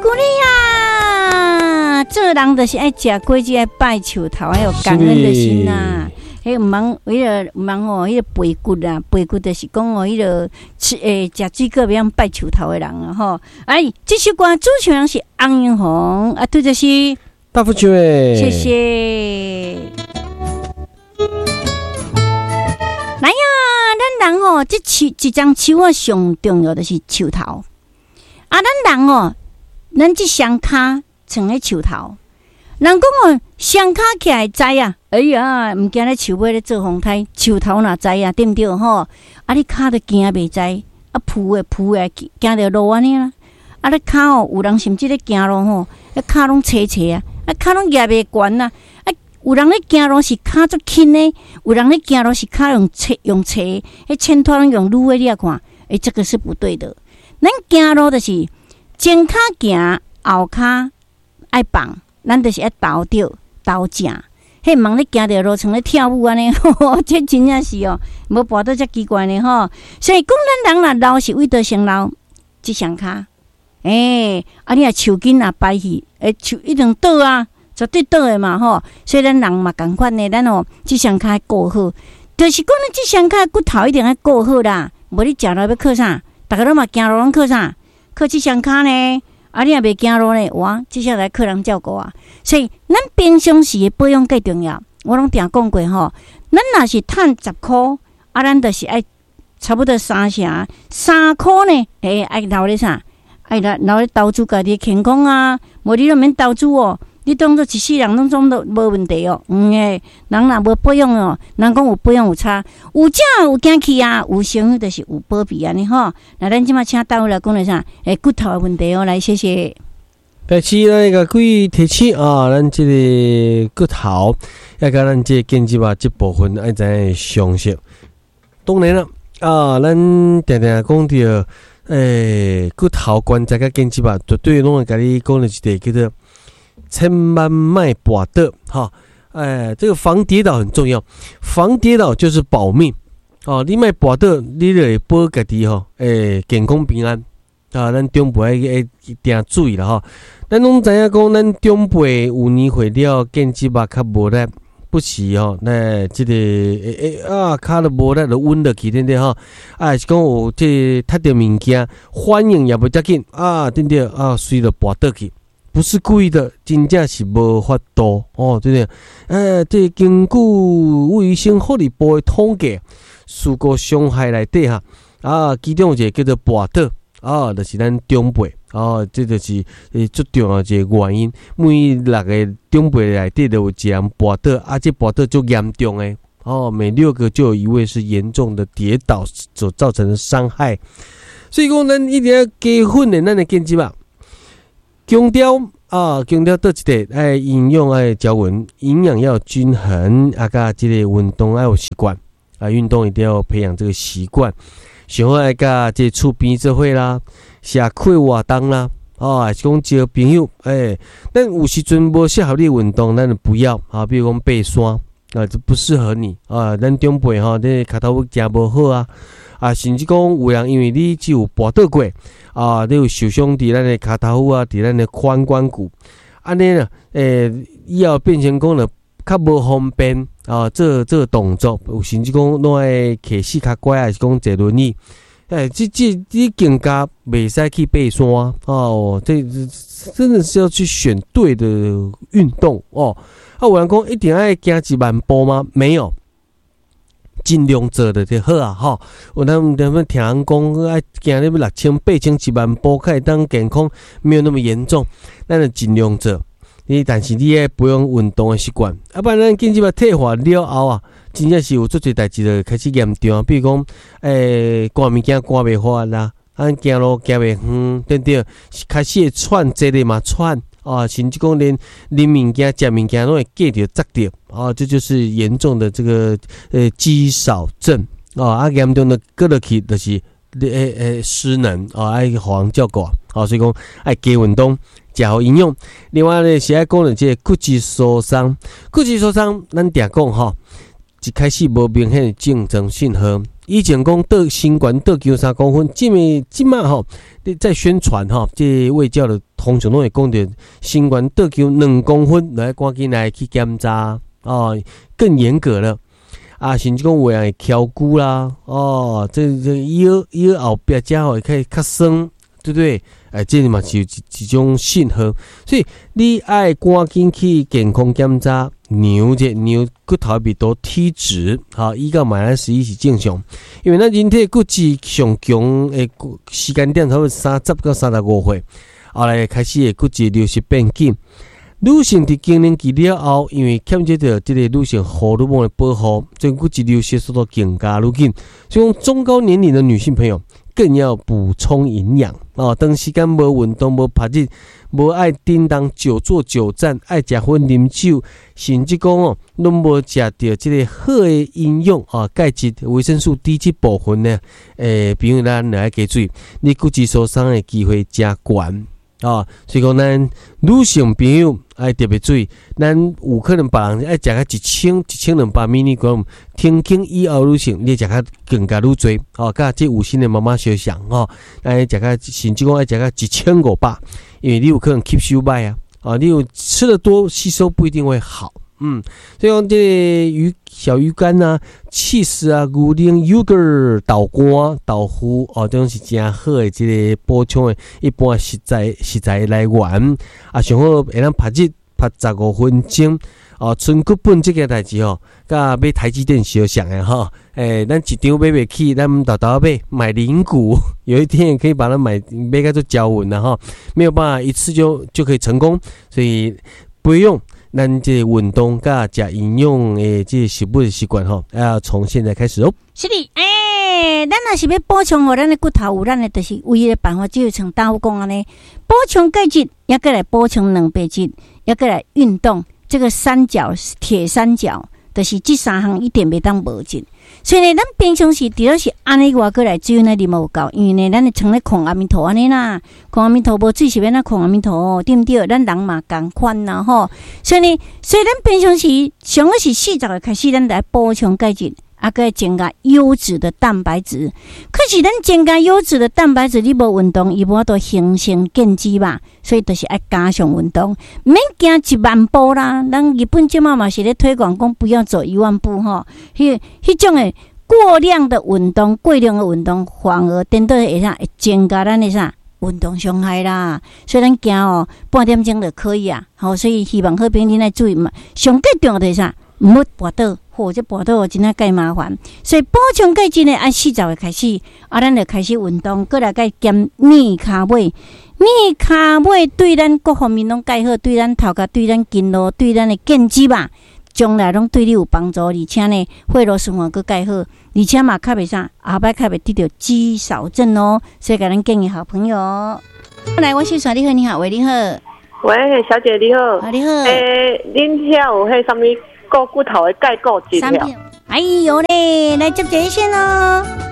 鼓励啊！做人就是爱食果子，爱拜树头，还有感恩的心啊。迄唔忙，唔忙哦，迄个背骨啊，背骨就是讲哦，迄个食水果要拜树头的人啊吼。哎，这首歌主唱人是翁英红啊，对的是大福球诶， 谢谢。来呀，咱人哦，这一张树啊，上重要的是树头啊。咱人哦，咱这双骹穿喺树头。人讲哦，双骹起来知啊，哎呀，唔惊咧树尾咧做风台，树头哪知啊，对不对吼？啊，你骹都惊袂知，啊，扑诶，惊着落安尼啦。啊，你骹哦，有人甚至咧行路吼，啊，骹拢斜斜啊，啊，骹拢举袂悬啊。啊，有人咧行路是骹足轻诶，有人咧行路是骹用斜，迄衬托拢用撸诶，你啊看，这个是不对的。咱行路就是前骹行，后骹爱放。咱就是要倒掉倒正，迄忙咧行着路像咧跳舞安尼，这真正是哦，无跋到遮奇怪呢吼。所以讲咱人若老是为着先老，即双骹，啊你若手筋若掰去，手一定倒啊，绝对倒的嘛吼。所以咱人嘛共款呢，咱哦即双骹顾好，就是讲咱即双骹骨头一定要顾好啦，无你食了要靠啥？逐个人嘛行路拢靠啥？靠即双骹呢？啊，你也袂行路呢，哇！接下来客人照顾啊，所以咱平常时的保养最重要。我拢定讲过吼，咱若是趁10块，啊，咱就是爱差不多3块呢，爱留咧啥？爱留咧投资家己健康啊，无你都免投资哦。你当作一世人拢总都无问题哦。人若无保养哦，人讲有保养有差，有正有惊气啊，有伤就是有保庇安尼吼。那咱即马请倒来讲咧啥？骨头的问题哦，来谢谢。 第四咱个几提醒啊，咱这个骨头要甲咱这建基吧这部分爱知详细。当然了啊，咱定定讲到骨头关节甲建基吧，绝对拢会甲你讲的一个叫做。千万迈跋倒哈，这个防跌倒很重要，防跌倒就是保命哦。你迈跋倒，你就会保家己吼，健康平安啊。咱长辈一定注意啦哈。咱拢知影讲，咱长辈有年岁了，肩脊嘛较无力，不时吼，那这个骹都无力，就稳落去，对不对哈？是讲有这踢到物件，反应也不遮紧啊，对不对啊？随着跋倒去。不是故意的，真正是无法度哦，对不对？这根据卫生福利部的统计，事故伤害内底哈其中一个叫做跋倒就是咱长辈这就是最重要一个原因。每6个长辈内底都有一人跋倒，这跋倒就严重的每6个就有1位是严重的跌倒所造成的伤害。所以讲，咱一定要加训练咱的肩肌吧。强调倒一个营养爱条文，营养要均衡甲这个运动要有习惯运动一定要培养这个习惯。上好爱甲这厝边做伙啦，社区活动啦还是讲交朋友但有时阵无适合你运动，咱就不要比如讲爬山这不适合你咱长辈这脚头行无好甚至讲有人因为你只有跋倒过你有受伤伫咱的脚头伫咱的髋关节，安尼呢以后变成讲了较无方便做动作，有甚至讲拢爱骑4脚拐，还是讲坐轮椅这更加袂使去爬山这真的是要去选对的运动有人讲一定要行1万步吗？没有。尽量做的就好有咱听人讲爱行你6000、8000、1万步，可以当健康没有那么严重，咱就尽量做。但是你也不用运动的习惯，不然咱经济把退化了后真正是有做侪代志就开始严重。比如讲，赶物件赶袂发啦，行路行袂远，对不对？开始会喘，坐咧嘛喘。甚至讲连物件、食物件拢会夹着、扎着这就是严重的这个肌少症严重的过落去就是失能爱互人照顾所以讲爱加运动，食好营养。另外呢是爱讲的这个骨质疏松，咱定讲一开始无明显的症状讯号以前讲得新冠得93公分，即马吼，你在宣传吼，这卫教的通常拢会讲到新冠得2公分，来赶紧来去检查哦，更严格了啊，甚至讲有人会翘骨啦，哦，这腰后壁遮吼会可以较酸，对不对？这嘛是一种信号，所以你爱赶紧去健康检查，量骨头密度体脂，好，依个-11是正常，因为咱人体骨质上强的时间点差不多30到35岁，后来开始的骨质流失变紧。女性伫更年期了后，因为欠缺着这个女性荷尔蒙的保护，所以骨质流失速度更加愈紧。所以中高年龄的女性朋友更要补充营养哦。长时间无运动、无拍日、无爱叮当久坐久站、爱食薰啉酒，甚至讲哦，拢无食到这个好的营养啊，钙质、维生素 D 这部分呢，比如咱来加注意，你骨质疏松的机会加悬。啊，所以讲咱女性朋友爱特别注意，咱有可能别人爱食个1200 mg， 停经以后女性你食个更加愈多哦，甲这有心的妈妈相像哦，爱食个甚至讲爱食个1500，因为你有可能吸收歹啊，你有吃的多，吸收不一定会好。所以讲这小鱼干啊、cheese啊、牛奶、yogurt、豆干、豆腐哦，这种是真好的这个补充的一般食材来源啊，上好会当拍日拍15分钟哦。存骨本这件代志哦，甲买台积电相像的哈。咱一张买不起，咱豆豆买零股，有一天也可以把它买个做交稳了哈，没有办法一次就可以成功，所以不用。咱这运动甲食营养的这食物的习惯吼，要从现在开始哦。 是的，咱若是要补充咱的骨头，有咱的就是唯一的办法，只有像大夫讲安尼，补充钙质，也过来补充蛋白质，也过来运动。这个铁三角，就是这3项一点袂当无进。所以呢，咱平常时除了是安尼外过来水呢啉无够，因为呢，咱会藏咧控阿弥陀安尼啦，控阿弥陀无水是要咱控阿弥陀，对不对？咱人嘛共款啦吼。所以咱平常时上好是40岁开始，咱来补充钙质，个增加优质的蛋白质。可是咱增加优质的蛋白质，你无运动，伊无法度形成腱肌嘛，所以就是爱加上运动，免行10000步啦。咱日本即马嘛是咧推广讲不要走10000步吼，迄种诶过量的运动，反而颠倒会增加咱的运动伤害啦。所以咱行半点钟就可以啊。好，所以希望好朋友来注意嘛。上最重要的是毋好跋倒。或者跋倒真介麻烦，所以补充钙质呢，按40岁开始，咱就开始运动，过来再减米卡尾。米卡尾对咱各方面拢介好，对咱头壳、对咱筋络、对咱的腱肌吧，将来拢对你有帮助，而且呢，血液循环佫介好，而且嘛较袂后摆较袂得到肌少症哦。所以给咱建议好朋友。来，我是耍你好，你好，喂，你好， 喂，小姐你好， 你好， 恁遐有迄什么？骨头的钙固质了。 哎呦嘞，来接一线哦。